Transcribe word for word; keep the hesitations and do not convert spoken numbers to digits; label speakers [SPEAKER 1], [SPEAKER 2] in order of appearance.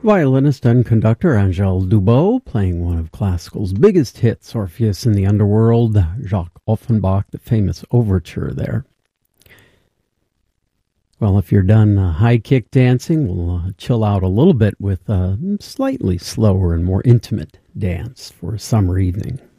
[SPEAKER 1] Violinist and conductor Angèle Dubot playing one of classical's biggest hits, Orpheus in the Underworld, Jacques Offenbach, the famous overture there. Well, if you're done uh, high kick dancing, we'll uh, chill out a little bit with a slightly slower and more intimate dance for a summer evening.